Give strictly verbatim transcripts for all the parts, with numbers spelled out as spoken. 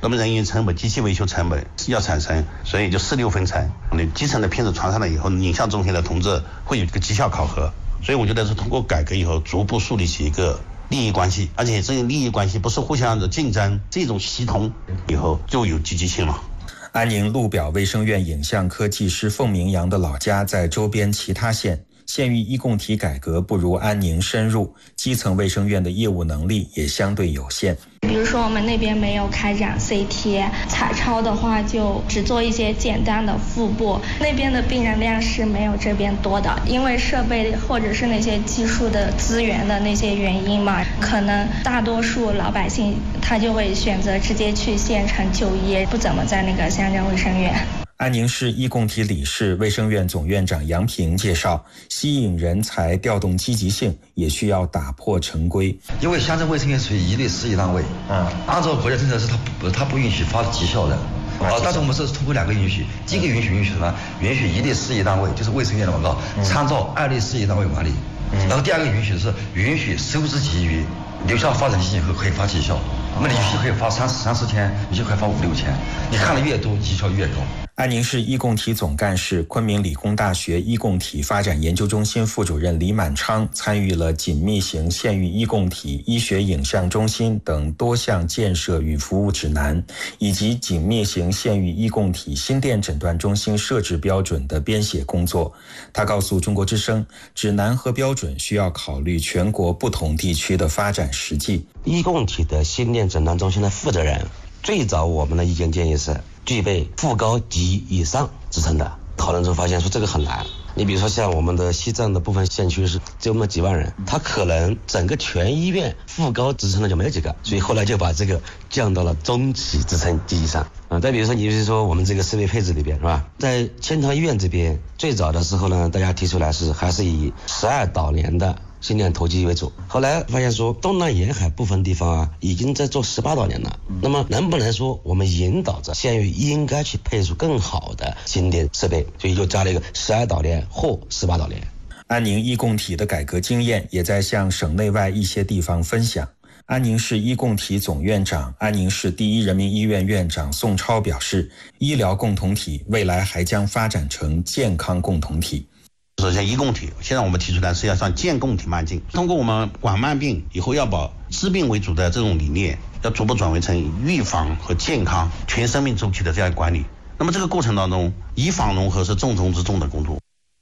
那么人员成本、机器维修成本要产生，所以就四六分成。你基层的片子传上来以后，影像中心的同志会有一个绩效考核。所以我觉得是通过改革以后，逐步树立起一个利益关系，而且这个利益关系不是互相的竞争，这种系统以后就有积极性了。 安宁路表卫生院影像科技师凤鸣阳的老家在周边其他县，县域医共体改革不如安宁深入，基层卫生院的业务能力也相对有限。 比如说我们那边没有开展 C T， 彩超的话就只做一些简单的腹部，那边的病人量是没有这边多的，因为设备或者是那些技术的资源的那些原因嘛，可能大多数老百姓他就会选择直接去县城就医，不怎么在那个乡镇卫生院。 安宁市医共体理事、卫生院总院长杨平介绍，吸引人才、调动积极性，也需要打破陈规。 因为乡镇卫生院属于一类事业单位，嗯，按照国家政策是它不它不允许发绩效的，啊，但是我们是通过两个允许，第一个允许允许什么？允许一类事业单位，就是卫生院的广告，参照二类事业单位管理。然后第二个允许是允许收支给予留下发展基金以后可以发绩效，那么你有些可以发三三四千，有些可以发五六千，你看的越多，绩效越高。 安宁市医共体总干事、昆明理工大学医共体发展研究中心副主任李满昌参与了紧密型县域医共体医学影像中心等多项建设与服务指南，以及紧密型县域医共体心电诊断中心设置标准的编写工作。他告诉中国之声，指南和标准需要考虑全国不同地区的发展实际。 医共体的心电诊断中心的负责人，最早我们的意见建议是具备副高级以上职称的。讨论中发现说这个很难，你比如说像我们的西藏的部分县区是只有那么几万人，他可能整个全医院副高职称的就没有几个，所以后来就把这个降到了中级职称及以上。啊，再比如说你就是说我们这个设备配置里边是吧，在千条医院这边最早的时候呢，大家提出来是还是以十二导联的心电投机为主，后来发现说东南沿海部分地方啊，已经在做十八导联了。那么能不能说我们引导着县域应该去配出更好的心电设备，所以就加了一个十二导联或十八导联。 安宁医共体的改革经验也在向省内外一些地方分享。安宁市医共体总院长、安宁市第一人民医院院长宋超表示，医疗共同体未来还将发展成健康共同体。 首先医共体，现在我们提出来是要向健共体迈进，通过我们管慢病以后要把治病为主的这种理念，要逐步转为成预防和健康全生命周期的这样管理。那么这个过程当中，医防融合是重中之重的工作。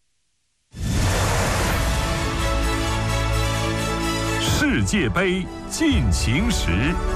世界杯进行时。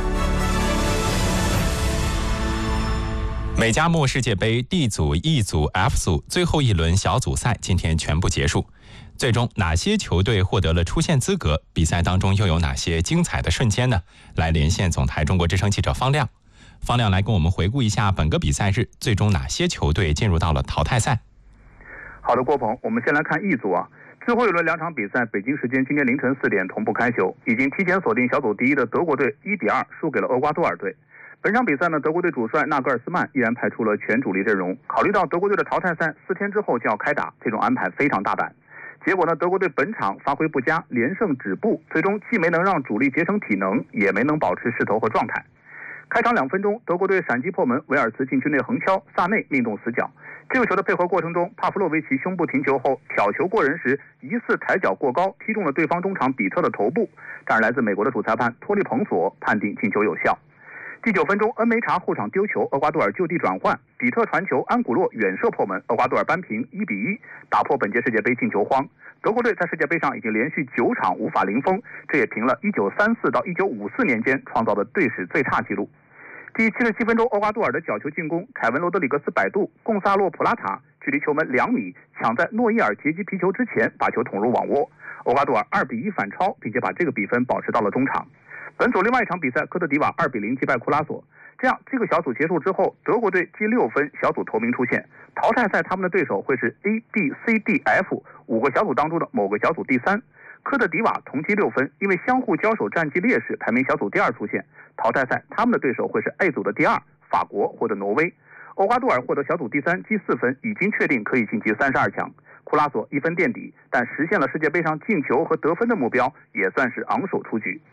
美加墨世界杯 D 组、E 组、F 组最后一轮小组赛今天全部结束，最终哪些球队获得了出线资格？比赛当中又有哪些精彩的瞬间呢？来连线总台中国之声记者方亮，方亮来跟我们回顾一下本个比赛日最终哪些球队进入到了淘汰赛。 好的，郭鹏，我们先来看 E 组啊，最后一轮两场比赛，北京时间今天凌晨四点同步开球，已经提前锁定小组第一的德国队一比二输给了厄瓜多尔队。本场比赛呢，德国队主帅纳格尔斯曼依然派出了全主力阵容。考虑到德国队的淘汰赛四天之后就要开打，这种安排非常大胆。结果呢，德国队本场发挥不佳，连胜止步，最终既没能让主力节省体能，也没能保持势头和状态。开场两分钟，德国队闪击破门，维尔茨禁区内横敲，萨内命中死角。这个球的配合过程中，帕夫洛维奇胸部停球后挑球过人时，疑似抬脚过高，踢中了对方中场比特的头部。但是来自美国的主裁判托利彭索判定进球有效。第九分钟，恩梅查后场丢球，厄瓜多尔就地转换，比特传球，安古洛远射破门，厄瓜多尔扳平一比一，打破本届世界杯进球荒。德国队在世界杯上已经连续九场无法零封，这也平了一九三四到一九五四年间创造的队史最差纪录。第七十七分钟，厄瓜多尔的角球进攻，凯文罗德里格斯摆渡，贡萨洛普拉塔距离球门两米，抢在诺伊尔截击皮球之前把球捅入网窝，厄瓜多尔二比一反超，并且把这个比分保持到了中场。本组另外一场比赛，科特迪瓦二比零击败库拉索。这样，这个小组结束之后，德国队积六分，小组头名出现。淘汰赛他们的对手会是 A B C D F 五个小组当中的某个小组第三。科特迪瓦同积六分，因为相互交手战绩劣势，排名小组第二出现。淘汰赛他们的对手会是 A 组的第二，法国或者挪威。厄瓜多尔获得小组第三，积四分，已经确定可以晋级三十二强。库拉索一分垫底，但实现了世界杯上进球和得分的目标，也算是昂首出局。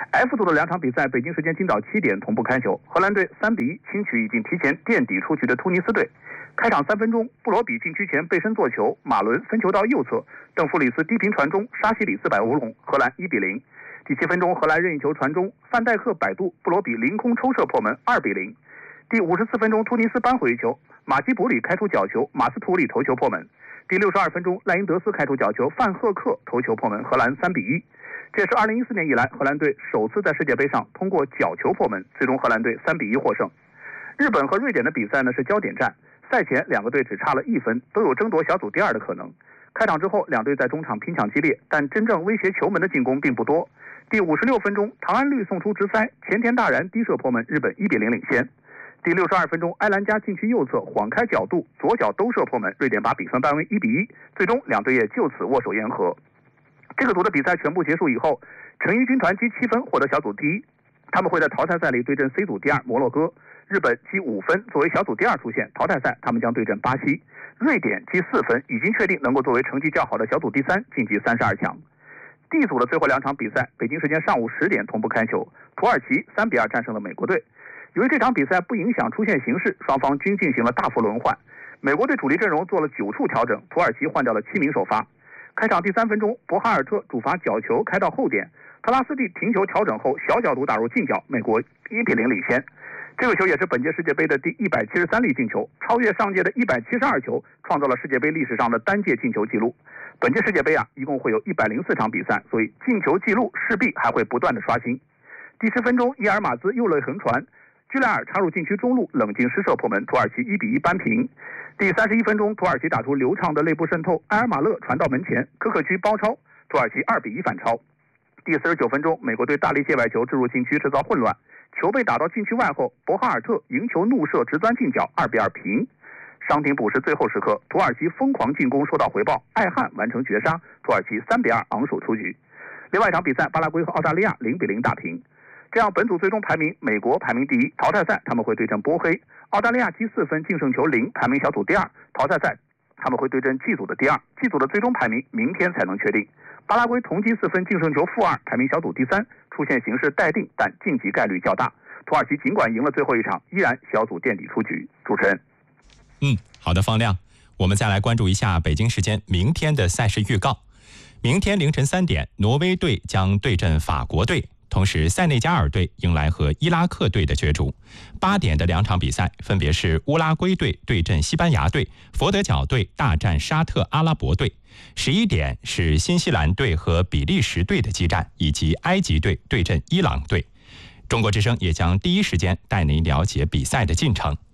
F 组的两场比赛，北京时间今早七点同步开球。荷兰队三比一轻取已经提前垫底出局的突尼斯队。开场三分钟，布罗比禁区前背身做球，马伦分球到右侧，邓弗里斯低平传中，沙西里斯摆乌龙，荷兰一比零。第七分钟，荷兰任意球传中，范戴克摆渡，布罗比凌空抽射破门，二比零。第五十四分钟，突尼斯扳回一球，马基博里开出角球，马斯图里头球破门。第六十二分钟，赖因德斯开出角球，范赫克头球破门，荷兰三比一。这是二零一四年以来荷兰队首次在世界杯上通过角球破门，最终荷兰队三比一获胜。日本和瑞典的比赛呢是焦点战，赛前两个队只差了一分，都有争夺小组第二的可能。开场之后，两队在中场拼抢激烈，但真正威胁球门的进攻并不多。第五十六分钟，唐安绿送出直塞，前田大然低射破门，日本一比零领先。第六十二分钟，埃兰加禁区右侧晃开角度，左脚兜射破门，瑞典把比分扳为一比一。最终两队也就此握手言和。这个组的比赛全部结束以后，成衣军团积七分获得小组第一，他们会在淘汰赛里对阵 C 组第二摩洛哥。日本积五分作为小组第二出线，淘汰赛他们将对阵巴西。瑞典积四分，已经确定能够作为成绩较好的小组第三晋级三十二强。D 组的最后两场比赛，北京时间上午十点同步开球，土耳其三比二战胜了美国队。由于这场比赛不影响出线形势，双方均进行了大幅轮换。美国队主力阵容做了九处调整，土耳其换掉了七名首发。开场第三分钟，博哈尔特主罚角球开到后点，特拉斯蒂停球调整后小角度打入近角，美国一比零领先。这个球也是本届世界杯的第一百七十三粒进球，超越上届的一百七十二球，创造了世界杯历史上的单届进球纪录。本届世界杯啊，一共会有一百零四场比赛，所以进球纪录势必还会不断的刷新。第十分钟，伊尔马兹右肋横传，居莱尔插入禁区中路，冷静施射破门，土耳其一比一扳平。第三十一分钟，土耳其打出流畅的内部渗透，埃尔马勒传到门前，科克区包抄，土耳其二比一反超。第四十九分钟，美国队大力界外球置入禁区，制造混乱，球被打到禁区外后，博哈尔特迎球怒射直钻近角，二比二平。伤停补时最后时刻，土耳其疯狂进攻收到回报，艾汉完成绝杀，土耳其三比二昂首出局。另外一场比赛，巴拉圭和澳大利亚零比零打平。这样本组最终排名，美国排名第一，淘汰赛他们会对阵波黑；澳大利亚积四分，净胜球零，排名小组第二，淘汰赛他们会对阵 G 组的第二。G 组的最终排名明天才能确定。巴拉圭同积四分，净胜球负二，排名小组第三，出线形势待定，但晋级概率较大。土耳其尽管赢了最后一场，依然小组垫底出局。主持人， 嗯，好的，方亮，我们再来关注一下北京时间明天的赛事预告。明天凌晨三点，挪威队将对阵法国队。同时，塞内加尔队迎来和伊拉克队的角逐。八点的两场比赛分别是乌拉圭队对阵西班牙队，佛得角队大战沙特阿拉伯队。十一点是新西兰队和比利时队的激战，以及埃及队对阵伊朗队。中国之声也将第一时间带您了解比赛的进程。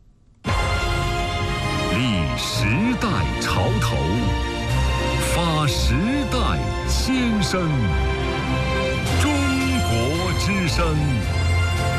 立时代潮头，发时代先声。中国之声。